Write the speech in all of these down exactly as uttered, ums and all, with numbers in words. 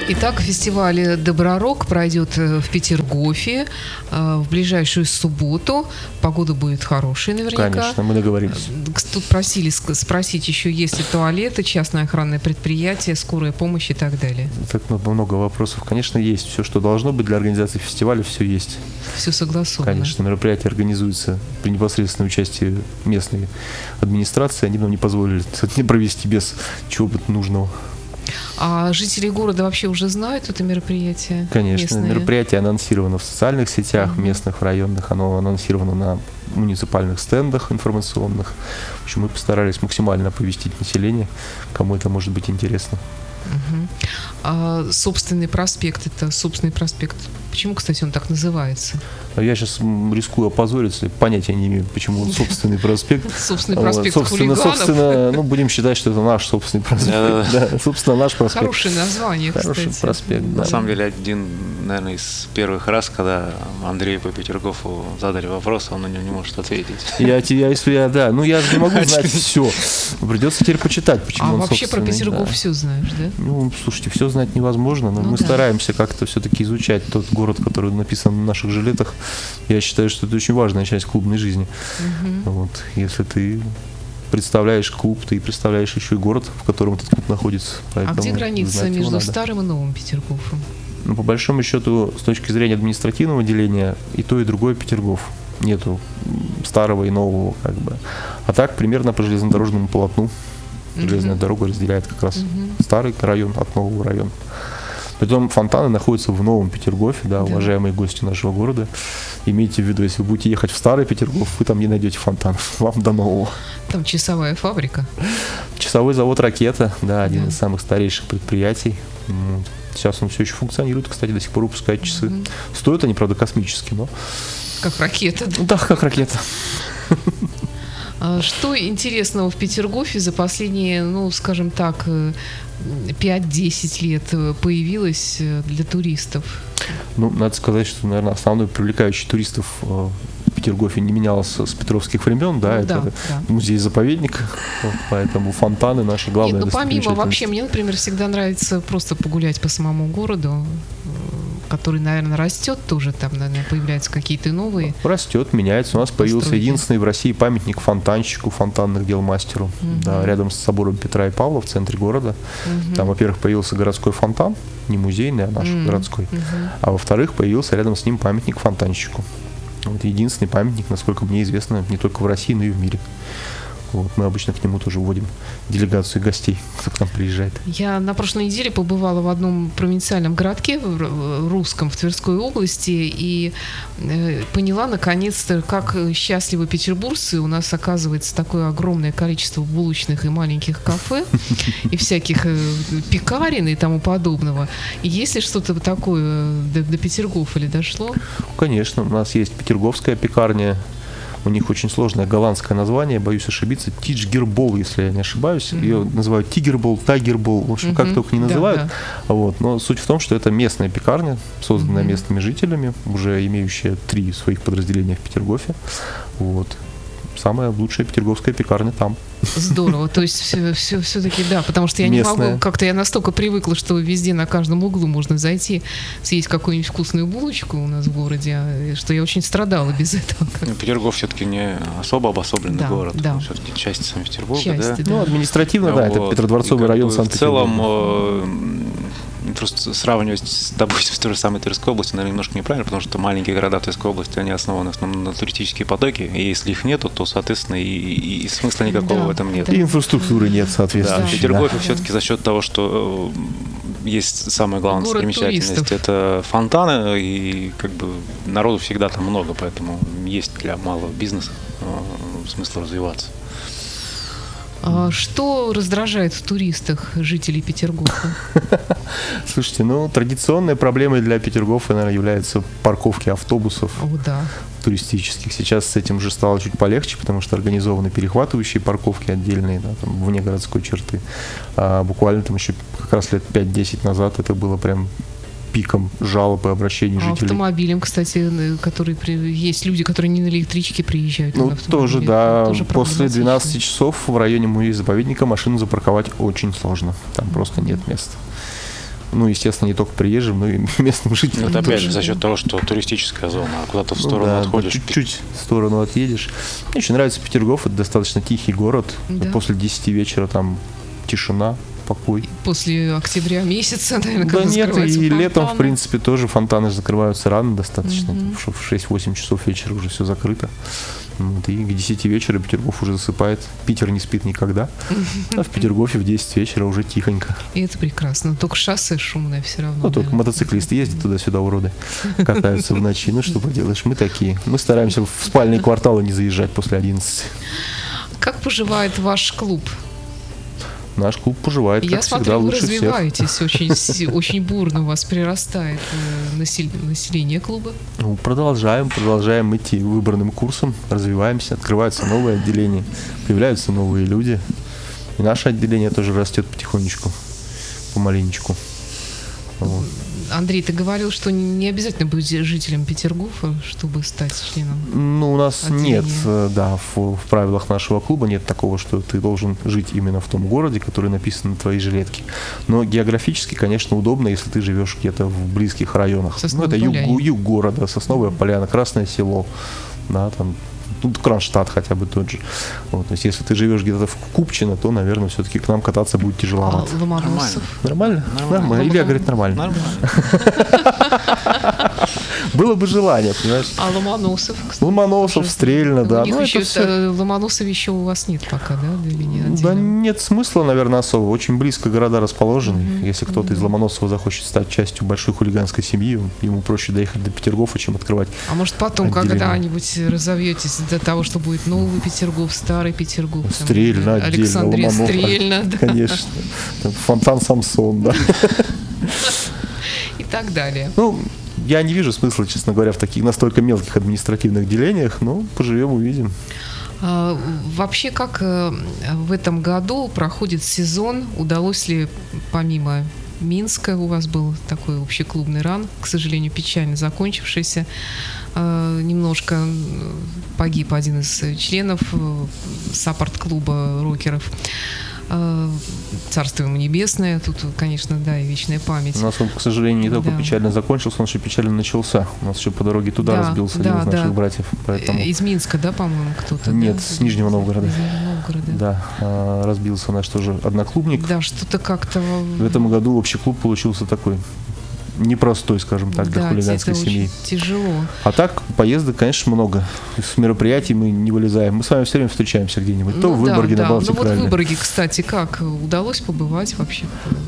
Итак, фестиваль «Добророк» пройдет в Петергофе в ближайшую субботу. Погода будет хорошая наверняка. Конечно, мы договорились. Тут просили спросить еще, есть ли туалеты, частное охранное предприятие, скорая помощь и так далее. Так много вопросов. Конечно, есть. Все, что должно быть для организации фестиваля, все есть. Все согласовано. Конечно, мероприятие организуется при непосредственном участии местной администрации. Они нам не позволили это не провести без чего-то нужного. А жители города вообще уже знают это мероприятие? Конечно, местные? Мероприятие анонсировано в социальных сетях, uh-huh. местных, районных, оно анонсировано на муниципальных стендах информационных. В общем, мы постарались максимально оповестить население, кому это может быть интересно. Uh-huh. А собственный проспект, это собственный проспект. Почему, кстати, он так называется? Я сейчас рискую опозориться, понятия не имею, почему он собственный проспект. Собственный проспект собственно, хулиганов. Собственно, ну, будем считать, что это наш собственный проспект. Да, собственно, наш проспект. Хорошее название, кстати. Хороший проспект, да. На самом деле, один, наверное, из первых раз, когда Андрею по Петергофу задали вопрос, он на него не может ответить. Я, я, если я, да, ну я же не могу знать все. Придется теперь почитать, почему а он вообще про Петергоф да. все знаешь, да? Ну, слушайте, все знать невозможно, но ну, мы да. стараемся как-то все-таки изучать тот город, который написан на наших жилетах. Я считаю, что это очень важная часть клубной жизни. Угу. Вот, если ты представляешь клуб, ты представляешь еще и город, в котором этот клуб находится. А где граница между старым и новым Петергофом? Ну, по большому счету, с точки зрения административного деления, и то, и другое Петергоф. Нету старого и нового, как бы. А так, примерно по железнодорожному полотну. Железная uh-huh. дорога разделяет как раз uh-huh. старый район от нового района. Притом фонтаны находятся в Новом Петергофе, да, да, уважаемые гости нашего города. Имейте в виду, если вы будете ехать в старый Петергоф, вы там не найдете фонтанов, вам до нового. Там часовая фабрика. Часовой завод «Ракета», да, один да. из самых старейших предприятий. Сейчас он все еще функционирует, кстати, до сих пор выпускает часы. Uh-huh. Стоят они, правда, космические, но... Как ракета. Да, да как ракета. Что интересного в Петергофе за последние, ну, скажем так, пять-десять лет появилось для туристов? Ну, надо сказать, что, наверное, основной привлекающий туристов в Петергофе не менялся с петровских времен, да, ну, это да, да. музей-заповедник, вот, поэтому фонтаны наши главные. Нет, ну, помимо, вообще, мне, например, всегда нравится просто погулять по самому городу, который, наверное, растет тоже, там, наверное, появляются какие-то новые. Растет, меняется. У нас постройки. Появился единственный в России памятник фонтанщику, фонтанных дел мастеру, угу. да, рядом с собором Петра и Павла в центре города. Угу. Там, во-первых, появился городской фонтан, не музейный, а наш угу. городской. Угу. А во-вторых, появился рядом с ним памятник фонтанщику. Вот единственный памятник, насколько мне известно, не только в России, но и в мире. Вот, мы обычно к нему тоже вводим делегацию гостей, кто к нам приезжает. Я на прошлой неделе побывала в одном провинциальном городке русском в Тверской области и э, поняла наконец-то, как счастливы петербуржцы. У нас оказывается такое огромное количество булочных и маленьких кафе и всяких пекарен и тому подобного. И есть ли что-то такое до, до Петергофа ли дошло? Конечно, у нас есть петерговская пекарня. У них очень сложное голландское название, боюсь ошибиться, Тичгербол, если я не ошибаюсь. Mm-hmm. Ее называют Тигербол, Тайгербол, в общем, mm-hmm. как только не называют. Да, да. Вот. Но суть в том, что это местная пекарня, созданная mm-hmm. местными жителями, уже имеющая три своих подразделения в Петергофе. Вот. Самая лучшая петерговская пекарня там. Здорово, то есть все, все, все-таки да, потому что я местная. Не могу, как-то я настолько привыкла, что везде на каждом углу можно зайти, съесть какую-нибудь вкусную булочку у нас в городе, что я очень страдала без этого. Петергоф все-таки не особо обособленный да, город, да. все-таки часть Санкт-Петербурга, часть, да? да? Ну, административно, да, вот. Это Петродворцовый район Санкт-Петербурга. В целом, просто сравнивать с, допустим, с той же самой Тверской областью, наверное, немножко неправильно, потому что маленькие города Тверской области, они основаны в основном на туристические потоки, и если их нету, то, соответственно, и, и, и смысла никакого да, в этом нет. И инфраструктуры нет, соответственно. Да, в Петергофе да. все-таки за счет того, что есть самая главная достопримечательность, это фонтаны, и как бы народу всегда там много, поэтому есть для малого бизнеса смысл развиваться. Что раздражает в туристах жителей Петергофа? Слушайте, ну, традиционной проблемой для Петергофа, наверное, являются парковки автобусов О, да. туристических. Сейчас с этим уже стало чуть полегче, потому что организованы перехватывающие парковки отдельные, да, там, вне городской черты. А буквально там еще как раз лет пять-десять назад это было прям пиком жалоб и обращений а жителей. Автомобилем, кстати, которые есть люди, которые не на электричке приезжают. Ну, тоже, да. Тоже после двенадцати часов в районе музея-заповедника машину запарковать очень сложно. Там просто нет места. Ну, естественно, не только приезжим, но и местным жителям. Это опять же за счет того, что туристическая зона, а куда-то в сторону ну, да, отходишь. Чуть-чуть в сторону отъедешь. Мне очень нравится Петергоф, это достаточно тихий город. Да. После десяти вечера там тишина, покой. После октября месяца, наверное, да когда нет, и фонтаны. Летом, в принципе, тоже фонтаны закрываются рано достаточно. Угу. Что в шесть-восемь часов вечера уже все закрыто. Вот, и к десяти вечера Петергоф уже засыпает. Питер не спит никогда. А в Петергофе в десять вечера уже тихонько. И это прекрасно. Только шоссе шумное все равно. Ну, только мотоциклисты ездят туда-сюда, уроды. Катаются в ночи. Ну, что поделаешь, мы такие. Мы стараемся в спальные кварталы не заезжать после одиннадцати. Как поживает ваш клуб? Наш клуб поживает, как Я всегда, смотрю, лучше вы развиваетесь всех. Очень, очень бурно у вас прирастает население клуба. Ну, продолжаем, продолжаем идти выбранным курсом, развиваемся, открываются новые отделения, появляются новые люди. И наше отделение тоже растет потихонечку, помаленечку. Вот. Андрей, ты говорил, что не обязательно быть жителем Петергофа, чтобы стать членом. Ну, у нас отделения. нет, да, в, в правилах нашего клуба нет такого, что ты должен жить именно в том городе, который написан на твоей жилетке. Но географически, конечно, удобно, если ты живешь где-то в близких районах. Ну, это юг, юг города, Сосновая Поляна, Красное Село, да, там. Ну, Кронштадт хотя бы тот же. Вот, то есть, если ты живешь где-то в Купчино, то, наверное, все-таки к нам кататься будет тяжеловато. А Ломоносов? Нормально? Нормально. Нормально. Илья говорит, нормально. Нормально. Было бы желание, понимаешь? А Ломоносов? Кстати, Ломоносов, Стрельно, да. Ну, еще, все... Ломоносов еще у вас нет пока, да? Или не да нет смысла, наверное, особо. Очень близко города расположены. Mm-hmm. Если кто-то mm-hmm. из Ломоносова захочет стать частью большой хулиганской семьи, ему проще доехать до Петергофа, чем открывать. А может потом отделение. Когда-нибудь разовьетесь до того, что будет новый Петергоф, старый Петергоф. Стрельно, там, Александрия Стрельно. Да. Конечно. Фонтан Самсон, да. И так далее. Ну, я не вижу смысла, честно говоря, в таких настолько мелких административных делениях, но поживем, увидим. А, вообще, как в этом году проходит сезон? Удалось ли, помимо Минска, у вас был такой общеклубный ран, к сожалению, печально закончившийся, немножко погиб один из членов саппорт-клуба рокеров. Царство ему небесное, тут, конечно, да, и вечная память. У нас он, к сожалению, не только да. печально закончился, он еще печально начался. У нас еще по дороге туда да, разбился да, один из наших да. братьев. Поэтому... Из Минска, да, по-моему, кто-то? Нет, да? с Нижнего Новгорода. Из Нижнего Новгорода. Да, разбился наш тоже одноклубник. Да, что-то как-то... В этом году общий клуб получился такой... непростой, скажем так, для да, хулиганской семьи. Тяжело. А так, поездок, конечно, много. С мероприятий мы не вылезаем. Мы с вами все время встречаемся где-нибудь. Ну, то в Выборге, да, на Балтике. Ну вот в Выборге, кстати, как? Удалось побывать вообще?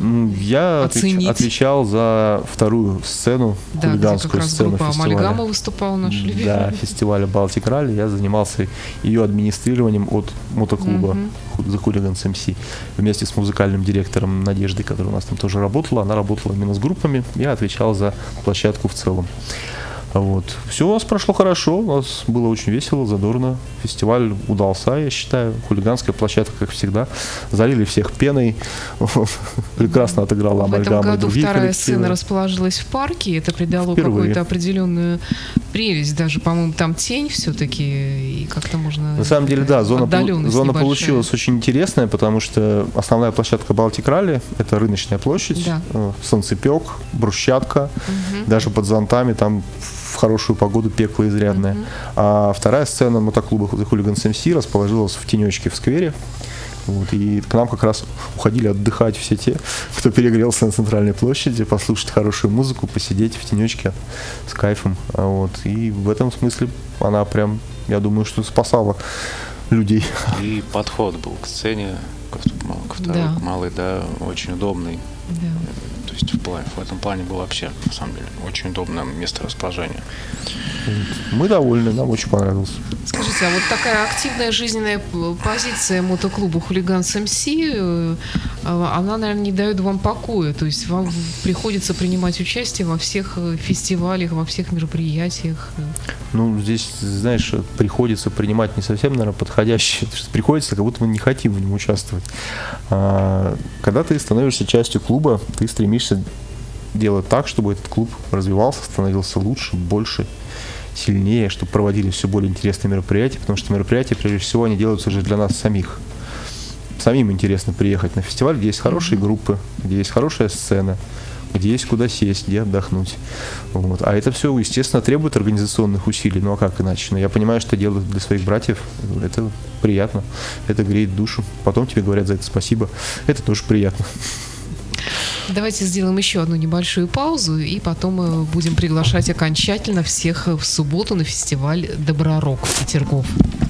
Я отвеч, отвечал за вторую сцену, да, хулиганскую сцену группа фестиваля. Амальгама выступала наш любимый. Да, фестиваля Балтик Ралли. Я занимался ее администрированием от мотоклуба угу. The Hooligans эм си. Вместе с музыкальным директором Надеждой, которая у нас там тоже работала. Она работала именно с группами. Я отвечал за площадку в целом. Вот. Все у нас прошло хорошо, у нас было очень весело, задорно. Фестиваль удался, я считаю. Хулиганская площадка, как всегда. Залили всех пеной. Вот. Прекрасно отыграла Амальгама и другие коллективы. В этом году вторая сцена расположилась в парке. Это придало какую-то определенную прелесть. Даже, по-моему, там тень все-таки. И как-то можно... На самом деле, да, зона, зона получилась очень интересная, потому что основная площадка Балтик Ралли — это рыночная площадь. Да. Солнцепек, брусчатка. Угу. Даже под зонтами там в хорошую погоду пекло изрядное. Mm-hmm. А вторая сцена мотоклуба The Hooligans эм си расположилась в тенечке в сквере. Вот, и к нам как раз уходили отдыхать все те, кто перегрелся на центральной площади, послушать хорошую музыку, посидеть в тенечке с кайфом. Вот, и в этом смысле она прям, я думаю, что спасала людей. И подход был к сцене, ко второй, да. к малой, да, очень удобный. Да. То есть в, плане, в этом плане было вообще, на самом деле, очень удобное место расположения. Мы довольны, нам очень понравилось. Скажите, а вот такая активная жизненная позиция мотоклуба Hooligans эм си, она, наверное, не дает вам покоя. То есть вам приходится принимать участие во всех фестивалях, во всех мероприятиях. Ну, здесь, знаешь, приходится принимать не совсем, наверное, подходящее. Приходится, как будто мы не хотим в нем участвовать. А, когда ты становишься частью клуба, ты стремишься делать так, чтобы этот клуб развивался, становился лучше, больше, сильнее, чтобы проводились все более интересные мероприятия, потому что мероприятия, прежде всего, они делаются уже для нас самих. Самим интересно приехать на фестиваль, где есть хорошие группы, где есть хорошая сцена, где есть куда сесть, где отдохнуть. Вот. А это все, естественно, требует организационных усилий, ну а как иначе? Но я понимаю, что делаю для своих братьев, это приятно, это греет душу. Потом тебе говорят за это спасибо, это тоже приятно. Давайте сделаем еще одну небольшую паузу, и потом мы будем приглашать окончательно всех в субботу на фестиваль Добророк Петергоф.